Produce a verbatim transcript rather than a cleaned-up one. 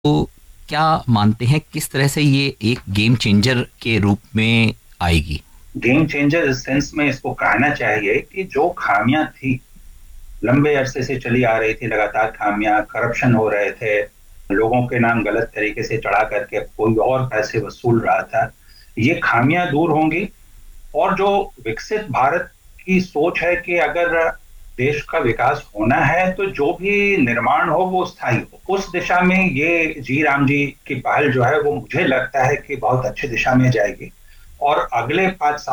तो क्या मानते हैं किस तरह से ये एक गेम चेंजर के रूप में आएगी? गेम चेंजर इस सेंस में इसको कहना चाहिए कि जो खामियां थी, लंबे अरसे से चली आ रही थी, लगातार खामियां, करप्शन हो रहे थे, लोगों के नाम गलत तरीके से चढ़ा करके कोई और पैसे वसूल रहा था, ये खामियां दूर होंगी। और जो विकसित भारत की सोच है कि अगर देश का विकास होना है तो जो भी निर्माण हो वो स्थायी हो, उस दिशा में ये जी राम जी की पहल जो है वो मुझे लगता है कि बहुत अच्छी दिशा में जाएगी। और अगले पांच साल